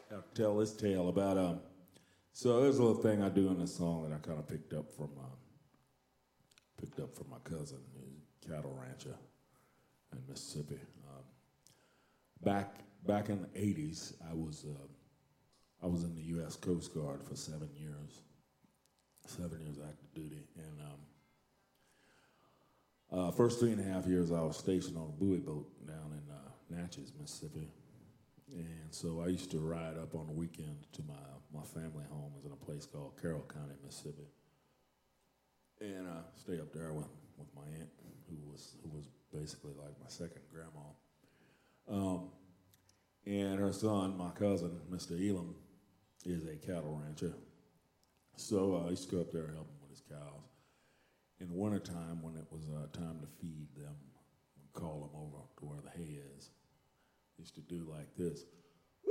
I'll tell this tale about So there's a little thing I do in the song that I kind of picked up from my cousin, who's a cattle rancher in Mississippi. Back in the '80s, I was in the U.S. Coast Guard for 7 years, 7 years active duty, and first 3.5 years I was stationed on a buoy boat down in Natchez, Mississippi. And so I used to ride up on the weekend to my family home. Is in a place called Carroll County, Mississippi, and stay up there with my aunt, who was basically like my second grandma. And her son, my cousin, Mr. Elam, is a cattle rancher. So I used to go up there and help him with his cows. In the wintertime, when it was time to feed them, we'd call them over to where the hay is. Used to do like this. Woo!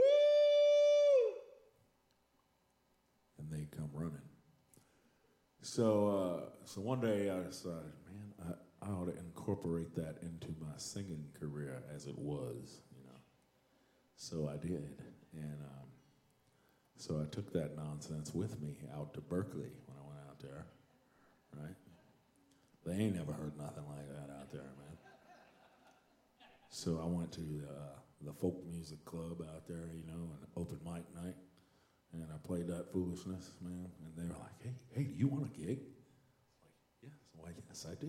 And they'd come running. So one day I decided, man, I ought to incorporate that into my singing career as it was, you know. So I did, and so I took that nonsense with me out to Berkeley when I went out there, right? They ain't never heard nothing like that out there, man. So I went to the folk music club out there, you know, an open mic night, and I played that foolishness, man, and they were like, hey, do you want a gig? Like, yes, why, yes, I do.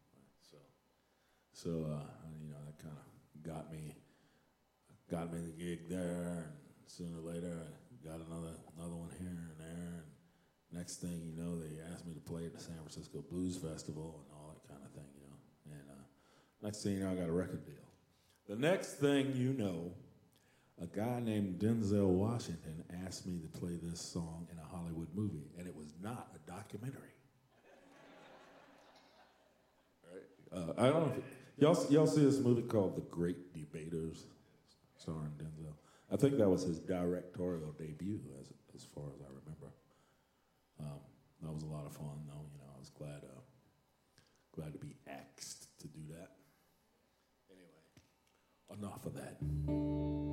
So you know, that kind of got me the gig there, and sooner or later I got another one here and there, and next thing you know, they asked me to play at the San Francisco Blues Festival and all that kind of thing, you know, and next thing you know, I got a record deal. The next thing you know, a guy named Denzel Washington asked me to play this song in a Hollywood movie, and it was not a documentary. Right? I don't know if y'all see this movie called The Great Debaters, starring Denzel. I think that was his directorial debut, as far as I remember. That was a lot of fun, though. You know, I was glad to be asked to do that. Anyway, enough of that.